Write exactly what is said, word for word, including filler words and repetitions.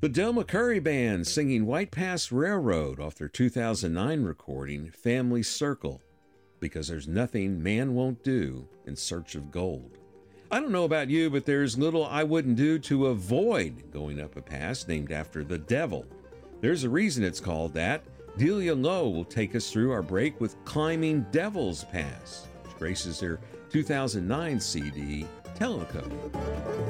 The Del McCurry Band singing White Pass Railroad off their two thousand nine recording, Family Circle, because there's nothing man won't do in search of gold. I don't know about you, but there's little I wouldn't do to avoid going up a pass named after the devil. There's a reason it's called that. Delia Lowe will take us through our break with Climbing Devil's Pass, which graces their two thousand nine C D, Tellico.